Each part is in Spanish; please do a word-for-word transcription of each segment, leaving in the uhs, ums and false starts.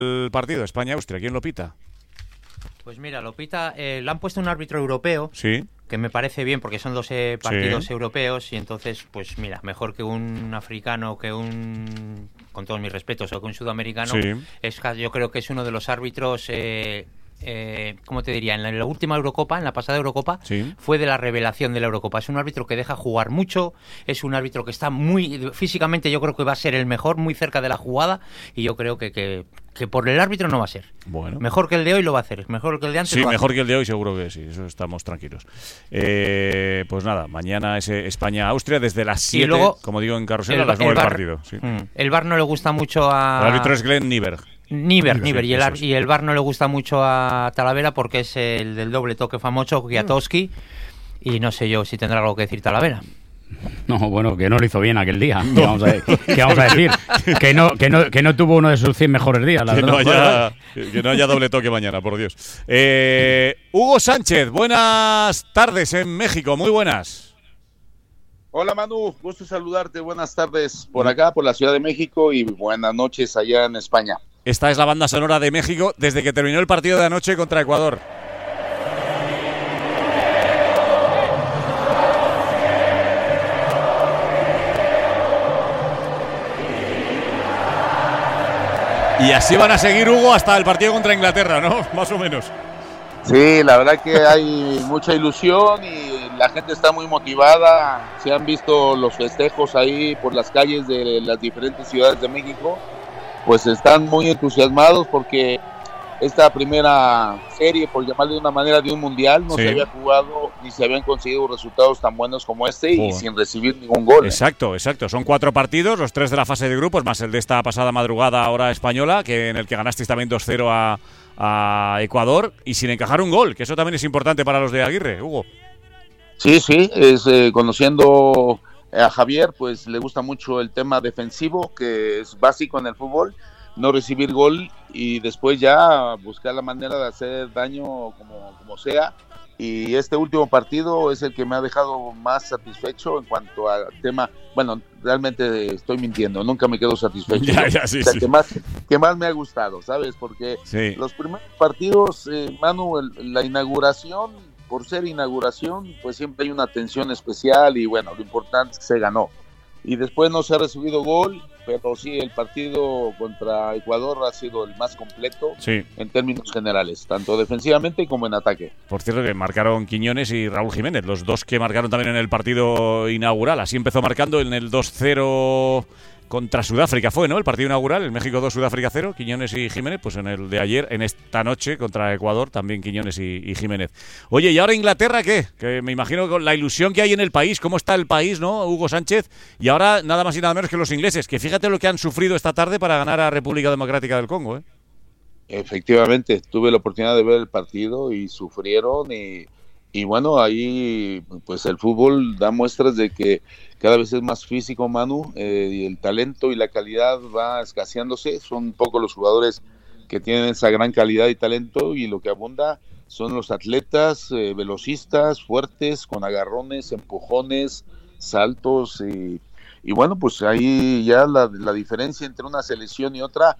el partido España-Austria? ¿Quién lo pita? Pues mira, lo pita, eh, le han puesto un árbitro europeo, sí, que me parece bien porque son dos eh, partidos sí. europeos y entonces, pues mira, mejor que un africano, que un, con todos mis respetos, o que un sudamericano, Sí. es, yo creo que es uno de los árbitros... Eh, Eh, ¿cómo te diría? En la, en la última Eurocopa, en la pasada Eurocopa, sí. fue de la revelación de la Eurocopa. Es un árbitro que deja jugar mucho, es un árbitro que está muy... Físicamente yo creo que va a ser el mejor, muy cerca de la jugada, y yo creo que, que, que por el árbitro no va a ser. Bueno. Mejor que el de hoy lo va a hacer, mejor que el de antes. Sí, lo va mejor a hacer. que el de hoy seguro que sí, eso estamos tranquilos. Eh, pues nada, mañana es España-Austria desde las siete, como digo en Carrusel, a las nueve del partido. Sí. El V A R no le gusta mucho a... El árbitro es Glenn Nyberg. Niver, sí, Niver, sí, y, el, es. y el V A R no le gusta mucho a Talavera porque es el del doble toque famoso, Kwiatkowski, y no sé yo si tendrá algo que decir Talavera. No, bueno, que no lo hizo bien aquel día. ¿Qué vamos a, ¿qué vamos a decir? Que no, que, no, que no tuvo uno de sus cien mejores días, la que, verdad. no haya, que no haya doble toque mañana, por Dios. Eh, Hugo Sánchez, buenas tardes en México, muy buenas. Hola Manu, gusto saludarte, buenas tardes por acá, por la Ciudad de México y buenas noches allá en España. Esta es la banda sonora de México desde que terminó el partido de anoche contra Ecuador. Y así van a seguir, Hugo, hasta el partido contra Inglaterra, ¿no? Más o menos. Sí, la verdad que hay mucha ilusión y la gente está muy motivada. Se han visto los festejos ahí por las calles de las diferentes ciudades de México. Pues están muy entusiasmados porque esta primera serie, por llamarle de una manera, de un mundial, no sí. se había jugado ni se habían conseguido resultados tan buenos como este oh. y sin recibir ningún gol. Exacto, exacto. Son cuatro partidos, los tres de la fase de grupos, más el de esta pasada madrugada hora española, que en el que ganasteis también dos cero a, a Ecuador y sin encajar un gol, que eso también es importante para los de Aguirre, Hugo. Sí, sí, es eh, conociendo a Javier, pues le gusta mucho el tema defensivo, que es básico en el fútbol, no recibir gol y después ya buscar la manera de hacer daño como, como sea. Y este último partido es el que me ha dejado más satisfecho en cuanto al tema. Bueno, realmente estoy mintiendo, nunca me quedo satisfecho. Ya, ya, sí, o sea, sí. que más, que más me ha gustado, ¿sabes? Porque sí. los primeros partidos, eh, Manu, el, la inauguración, por ser inauguración, pues siempre hay una tensión especial y bueno, lo importante es que se ganó. Y después no se ha recibido gol, pero sí, el partido contra Ecuador ha sido el más completo sí. en términos generales, tanto defensivamente como en ataque. Por cierto, que marcaron Quiñones y Raúl Jiménez, los dos que marcaron también en el partido inaugural. Así empezó marcando en el dos cero contra Sudáfrica, fue, ¿no? El partido inaugural, el México dos, Sudáfrica cero, Quiñones y Jiménez. Pues en el de ayer, en esta noche contra Ecuador, también Quiñones y, y Jiménez. Oye, ¿y ahora Inglaterra qué? Que me imagino con la ilusión que hay en el país, cómo está el país, ¿no, Hugo Sánchez? Y ahora nada más y nada menos que los ingleses, que fíjate lo que han sufrido esta tarde para ganar a República Democrática del Congo, ¿eh? Efectivamente, tuve la oportunidad de ver el partido y sufrieron y, y bueno, ahí pues el fútbol da muestras de que cada vez es más físico, Manu, eh, y el talento y la calidad va escaseándose. Son pocos los jugadores que tienen esa gran calidad y talento y lo que abunda son los atletas, eh, velocistas, fuertes, con agarrones, empujones, saltos y, y bueno, pues ahí ya la, la diferencia entre una selección y otra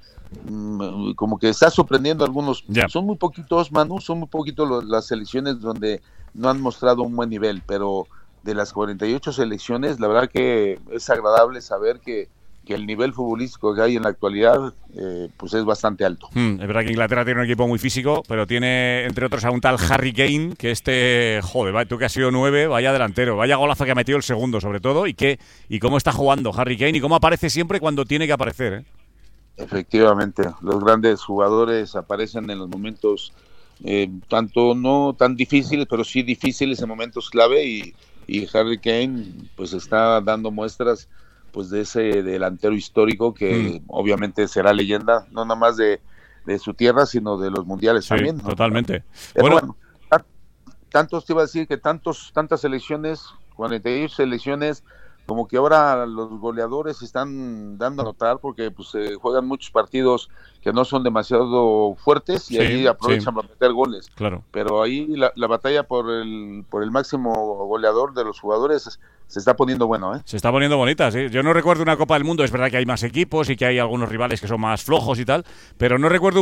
mmm, como que está sorprendiendo a algunos. Yeah. Son muy poquitos, Manu, son muy poquitos los, las selecciones donde no han mostrado un buen nivel, pero de las cuarenta y ocho selecciones, la verdad que es agradable saber que, que el nivel futbolístico que hay en la actualidad eh, pues es bastante alto. Hmm, es verdad que Inglaterra tiene un equipo muy físico, pero tiene entre otros a un tal Harry Kane, que este, joder, va, tú que has sido nueve, vaya delantero, vaya golazo que ha metido el segundo sobre todo, y qué y cómo está jugando Harry Kane y cómo aparece siempre cuando tiene que aparecer, ¿eh? Efectivamente, los grandes jugadores aparecen en los momentos eh, tanto no tan difíciles, pero sí difíciles en momentos clave y y Harry Kane pues está dando muestras pues de ese delantero histórico que mm. obviamente será leyenda, no nada más de, de su tierra, sino de los mundiales sí, también, ¿no? Totalmente. Pero bueno, bueno, tantos te iba a decir que tantos tantas selecciones, cuarenta y ocho selecciones, como que ahora los goleadores se están dando a notar porque pues se juegan muchos partidos que no son demasiado fuertes y sí, ahí aprovechan sí. para meter goles. Claro. Pero ahí la, la batalla por el por el máximo goleador de los jugadores se está poniendo bueno, ¿eh? Se está poniendo bonita, sí. Yo no recuerdo una Copa del Mundo, es verdad que hay más equipos y que hay algunos rivales que son más flojos y tal, pero no recuerdo